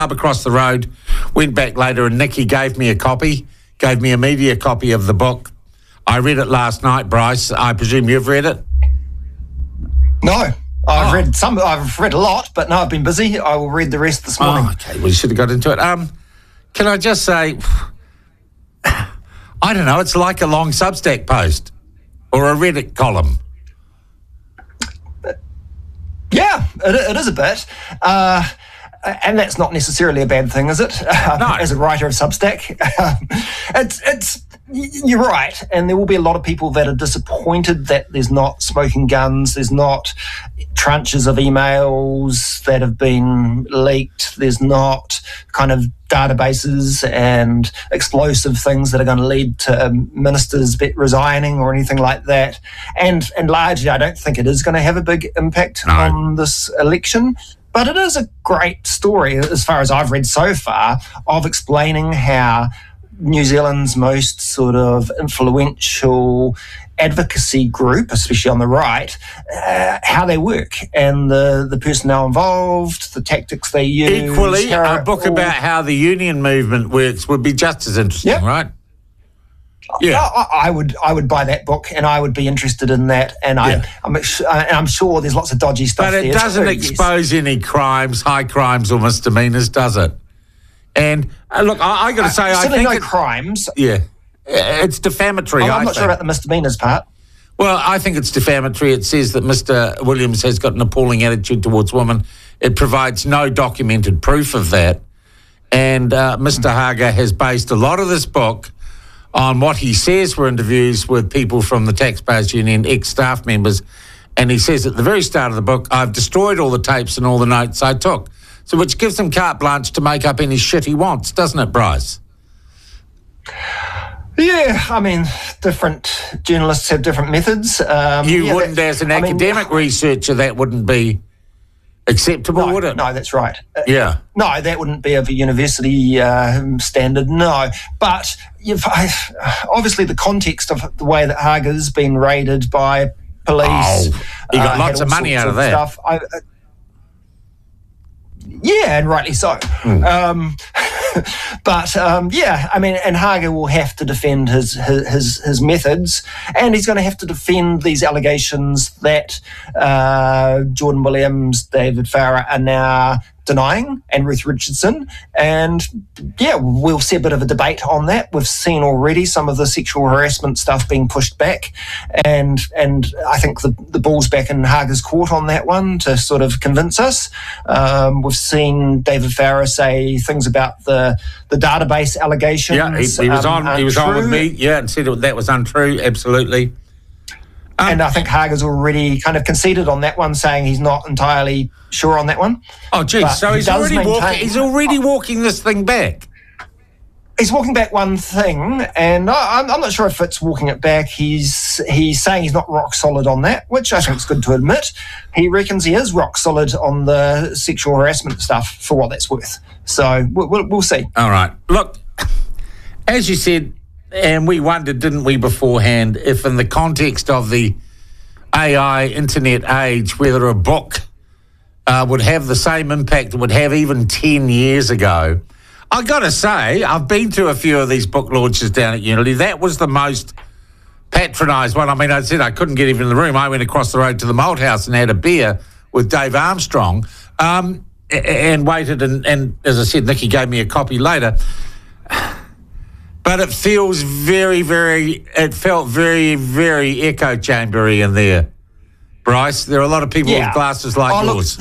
across the road, went back later, and Nikki gave me a media copy of the book. I read it last night, Bryce. I presume you've read it? No. I've read some. I've read a lot, but no, I've been busy. I will read the rest this morning. Oh, okay. We should have got into it. Can I just say, I don't know, it's like a long Substack post or a Reddit column. Yeah, it is a bit. And that's not necessarily a bad thing, is it? No. As a writer of Substack. You're right, and there will be a lot of people that are disappointed that there's not smoking guns, there's not tranches of emails that have been leaked, there's not kind of databases and explosive things that are going to lead to ministers resigning or anything like that. And largely, I don't think it is going to have a big impact on this election. But it is a great story, as far as I've read so far, of explaining how New Zealand's most sort of influential advocacy group, especially on the right, how they work and the personnel involved, the tactics they use. Equally, a book about how the union movement works would be just as interesting, right? Yeah, I would buy that book, and I would be interested in that. And I'm sure there's lots of dodgy stuff. But it doesn't expose any crimes, high crimes or misdemeanors, does it? And look, I got to say, I think no crimes. Yeah, it's defamatory. I'm not sure about the misdemeanors part. Well, I think it's defamatory. It says that Mr. Williams has got an appalling attitude towards women. It provides no documented proof of that. And Mr. Haga has based a lot of this book on what he says were interviews with people from the Taxpayers Union, ex-staff members. And he says at the very start of the book, I've destroyed all the tapes and all the notes I took. So which gives him carte blanche to make up any shit he wants, doesn't it, Bryce? Yeah, I mean, different journalists have different methods. You wouldn't, as an academic researcher, that wouldn't be acceptable, would it? No, that's right. Yeah. No, that wouldn't be of a university standard, no. But obviously the context of the way that Haga's been raided by police. Oh, he got lots of money out of that. Stuff. Yeah, and rightly so. But I mean, and Haga will have to defend his methods, and he's going to have to defend these allegations that Jordan Williams, David Farrar are now denying, and Ruth Richardson. And yeah, we'll see a bit of a debate on that. We've seen already some of the sexual harassment stuff being pushed back, and I think the ball's back in Haga's court on that one to sort of convince us. We've seen David Farrar say things about the database allegations. Yeah, he was on with me, and said that was untrue, absolutely. And I think Haga's already kind of conceded on that one, saying he's not entirely sure on that one. Oh, geez, so he's already walking this thing back. He's walking back one thing, and I'm not sure if it's walking it back. He's saying he's not rock solid on that, which I think is good to admit. He reckons he is rock solid on the sexual harassment stuff, for what that's worth. So we'll see. All right. Look, as you said, and we wondered, didn't we, beforehand, if in the context of the AI internet age, whether a book would have the same impact it would have even 10 years ago. I got to say, I've been to a few of these book launches down at Unity. That was the most patronised one. I mean, I said I couldn't get even in the room. I went across the road to the Malt House and had a beer with Dave Armstrong and waited. And as I said, Nikki gave me a copy later. But it feels it felt very, very echo chambery in there, Bryce. There are a lot of people with glasses like yours.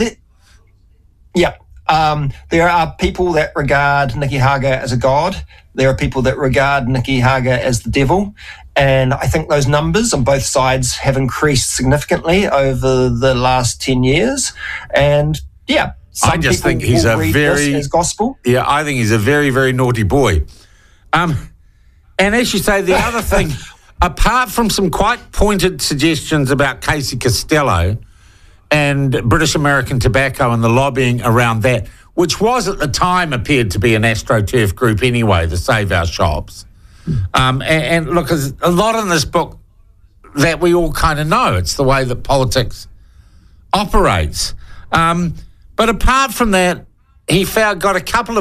There are people that regard Nicky Haga as a god. There are people that regard Nicky Haga as the devil. And I think those numbers on both sides have increased significantly over the last 10 years. And I just think he's a very, as gospel. Yeah, I think he's a very, very naughty boy. And as you say, the other thing, apart from some quite pointed suggestions about Casey Costello and British American Tobacco and the lobbying around that, which was at the time appeared to be an AstroTurf group anyway, the Save Our Shops. And look, there's a lot in this book that we all kind of know. It's the way that politics operates. But apart from that, he got a couple of